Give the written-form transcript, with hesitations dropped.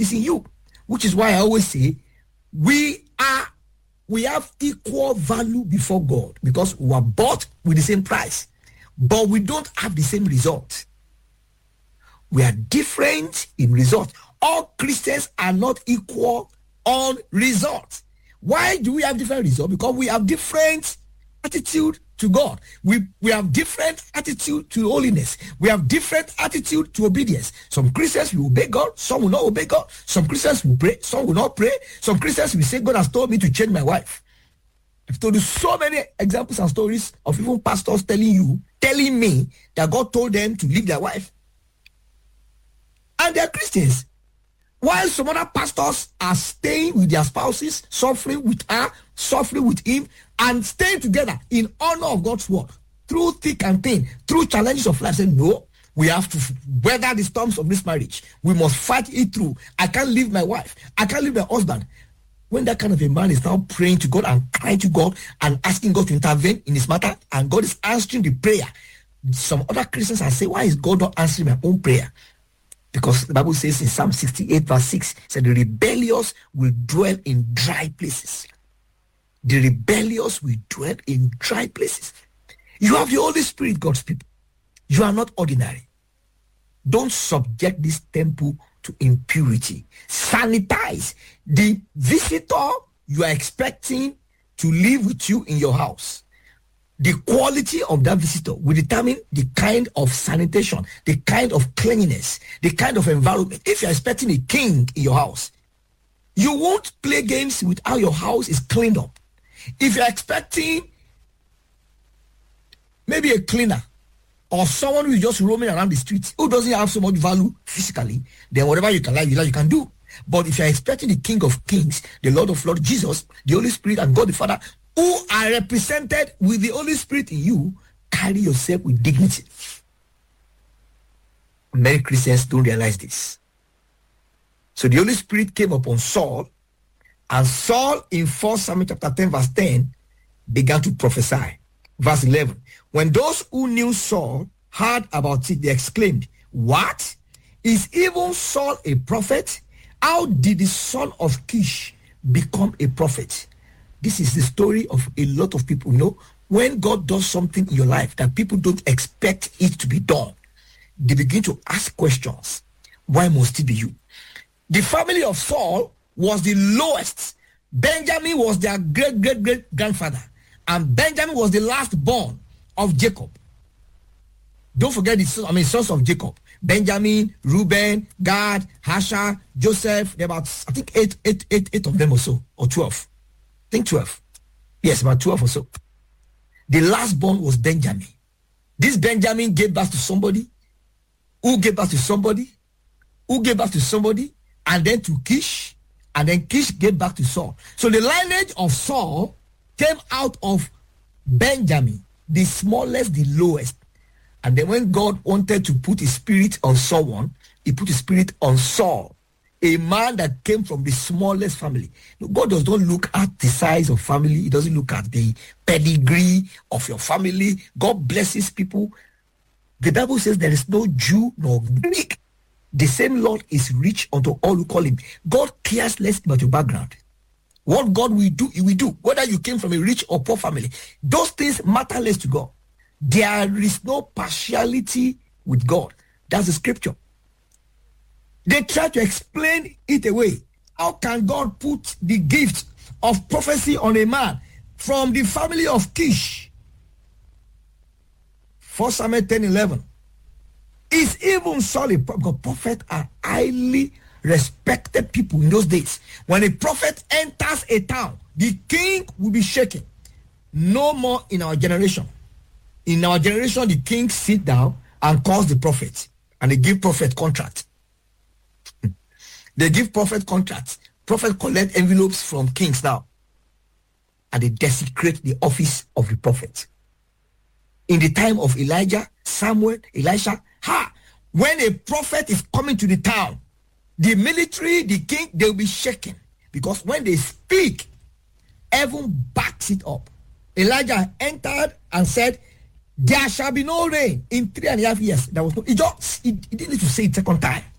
is in you. Which is why I always say we have equal value before God because we are bought with the same price, but we don't have the same result. We are different in result. All Christians are not equal on results. Why do we have different results? Because we have different attitude to God. We have different attitude to holiness. We have different attitude to obedience. Some Christians will obey God, some will not obey God. Some Christians will pray, some will not pray. Some Christians will say, God has told me to change my wife. I've told you so many examples and stories of even pastors telling me that God told them to leave their wife. And they're Christians. While some other pastors are staying with their spouses, suffering with her, suffering with him, and staying together in honor of God's word, through thick and thin, through challenges of life, saying, no, we have to weather the storms of this marriage. We must fight it through. I can't leave my wife. I can't leave my husband. When that kind of a man is now praying to God and crying to God and asking God to intervene in his matter, and God is answering the prayer, some other Christians are saying, why is God not answering my own prayer? Because the Bible says in Psalm 68 verse 6, said the rebellious will dwell in dry places. The rebellious will dwell in dry places. You have the Holy Spirit, God's people. You are not ordinary. Don't subject this temple to impurity. Sanitize the visitor you are expecting to live with you in your house. The quality of that visitor will determine the kind of sanitation, the kind of cleanliness, the kind of environment. If you're expecting a king in your house, you won't play games with how your house is cleaned up. If you're expecting maybe a cleaner or someone who is just roaming around the streets, who doesn't have so much value physically, then whatever you can like, you can do. But if you're expecting the King of Kings, the Lord of Lords, Jesus, the Holy Spirit, and God the Father, who are represented with the Holy Spirit in you, carry yourself with dignity. Many Christians don't realize this. So the Holy Spirit came upon Saul, and Saul in 1 Samuel chapter 10 verse 10 began to prophesy. Verse 11, when those who knew Saul heard about it, they exclaimed, what? Is even Saul a prophet? How did the son of Kish become a prophet? This is the story of a lot of people. You know, when God does something in your life that people don't expect it to be done, they begin to ask questions. Why must it be you? The family of Saul was the lowest. Benjamin was their great-great-great-grandfather. And Benjamin was the last born of Jacob. Don't forget the sons of Jacob. Benjamin, Reuben, Gad, Asher, Joseph. There are about, I think, eight of them or so, or 12. I think 12. Yes, about 12 or so. The last born was Benjamin. This Benjamin gave birth to somebody, who gave birth to somebody, who gave birth to somebody, and then to Kish, and then Kish gave back to Saul. So the lineage of Saul came out of Benjamin, the smallest, the lowest. And then when God wanted to put his spirit on someone, he put his spirit on Saul, a man that came from the smallest family. God does not look at the size of family. He doesn't look at the pedigree of your family. God blesses people. The Bible says there is no Jew nor Greek. The same Lord is rich unto all who call him. God cares less about your background. What God will do, he will do. Whether you came from a rich or poor family, those things matter less to God. There is no partiality with God. That's the scripture. They try to explain it away. How can God put the gift of prophecy on a man from the family of Kish? 1 Samuel 10:11. Is even Saul a prophet? Because prophets are highly respected people in those days. When a prophet enters a town, the king will be shaken. No more in our generation. In our generation, the king sit down and calls the prophet, and they give prophet contract. They give prophet contracts. Prophet collect envelopes from kings now, and they desecrate the office of the prophet. In the time of Elijah, Samuel, Elisha, when a prophet is coming to the town, the military, the king, they will be shaken, because when they speak, heaven backs it up. Elijah entered and said, there shall be no rain in 3.5 years. There was no. He didn't need to say it second time.